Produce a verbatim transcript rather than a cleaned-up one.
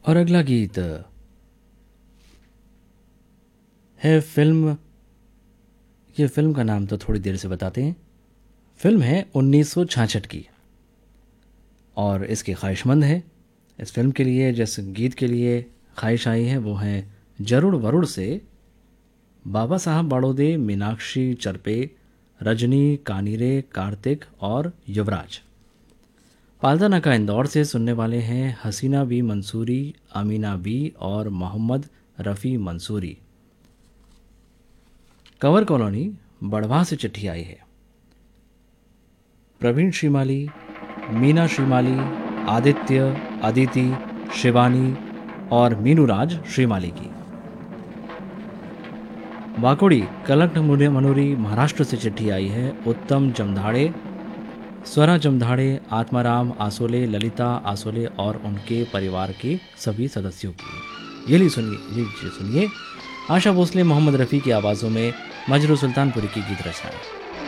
और अगला गीत है फिल्म, ये फिल्म का नाम तो थोड़ी देर से बताते हैं। फिल्म है उन्नीस सौ छियासठ की और इसके ख्वाहिशमंद है। इस फिल्म के लिए जिस गीत के लिए ख्वाहिश आई है वो है जरुड़ वरुड़ से बाबा साहब बाड़ोदे, मीनाक्षी चरपे, रजनी कानीरे, कार्तिक और युवराज। पाल्दा का इंदौर से सुनने वाले हैं हसीना बी मंसूरी, अमीना बी और मोहम्मद रफ़ी मंसूरी। कंवर कॉलोनी बड़वा से चिट्ठी आई है प्रवीण श्रीमाली, मीना श्रीमाली, आदित्य, अदिति, शिवानी और मीनूराज श्रीमाली की। वाकोड़ी कलक्ट मनोरी महाराष्ट्र से चिट्ठी आई है उत्तम जमधाड़े, स्वरा जमधाड़े, आत्माराम आसोले, ललिता आसोले और उनके परिवार के सभी सदस्यों की। ये ली सुनिए, ये सुनिए आशा भोसले, मोहम्मद रफ़ी की आवाज़ों में मजरू सुल्तानपुरी की गीत रचना।